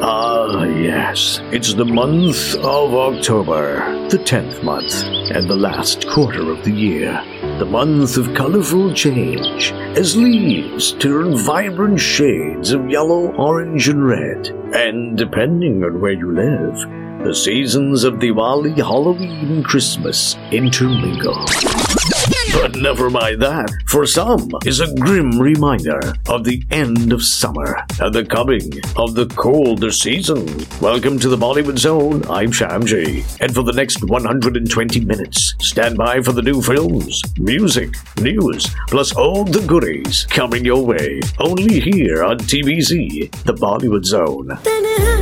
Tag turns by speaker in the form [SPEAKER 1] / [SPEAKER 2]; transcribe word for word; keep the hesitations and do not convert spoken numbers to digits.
[SPEAKER 1] Ah, yes. It's the month of October, the tenth month, and the last quarter of the year. The month of colorful change, as leaves turn vibrant shades of yellow, orange, and red. And depending on where you live, the seasons of Diwali, Halloween, and Christmas intermingle. But never mind that. For some, is a grim reminder of the end of summer and the coming of the colder season. Welcome to the Bollywood Zone. I'm Shamji. And for the next one hundred twenty minutes, stand by for the new films, music, news, plus all the goodies coming your way. Only here on T V Z, the Bollywood Zone.